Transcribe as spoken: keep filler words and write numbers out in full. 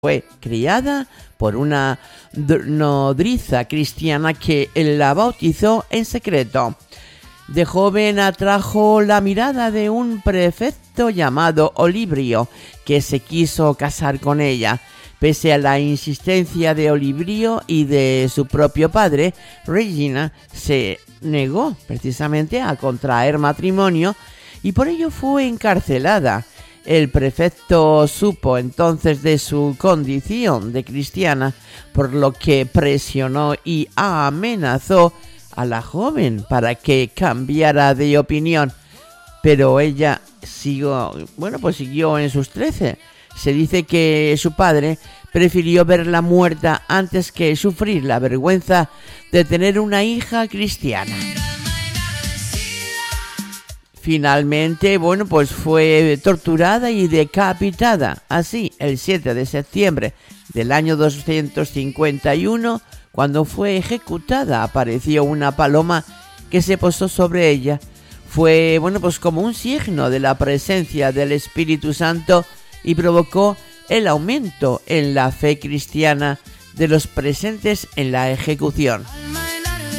Fue criada por una nodriza cristiana que la bautizó en secreto. De joven atrajo la mirada de un prefecto llamado Olibrio, que se quiso casar con ella. Pese a la insistencia de Olibrio y de su propio padre, Regina se negó precisamente a contraer matrimonio y por ello fue encarcelada. El prefecto supo entonces de su condición de cristiana, por lo que presionó y amenazó a la joven para que cambiara de opinión. Pero ella siguió, bueno, pues siguió en sus trece. Se dice que su padre prefirió verla muerta antes que sufrir la vergüenza de tener una hija cristiana. Finalmente, bueno, pues fue torturada y decapitada. Así, el siete de septiembre del año doscientos cincuenta y uno, cuando fue ejecutada, apareció una paloma que se posó sobre ella. Fue, bueno, pues como un signo de la presencia del Espíritu Santo y provocó el aumento en la fe cristiana de los presentes en la ejecución.